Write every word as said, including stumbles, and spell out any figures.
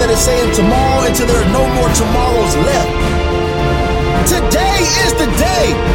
instead of saying tomorrow until there are no more tomorrows left. Today is the day.